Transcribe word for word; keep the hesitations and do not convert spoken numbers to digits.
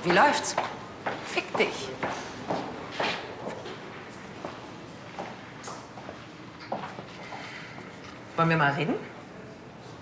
Wie läuft's? Fick dich. Wollen wir mal reden?